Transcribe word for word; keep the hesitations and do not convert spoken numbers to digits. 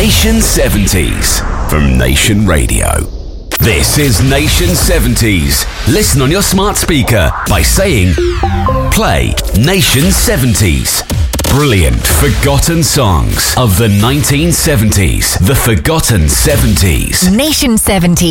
Nation seventies from Nation Radio. This is Nation seventies. Listen on your smart speaker by saying, play Nation seventies. Brilliant forgotten songs of the nineteen seventies. The forgotten seventies. Nation seventies.